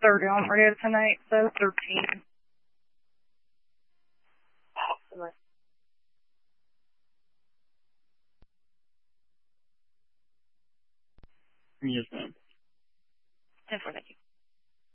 30 on radio tonight, so 13. Yes, ma'am. 10-4, thank you.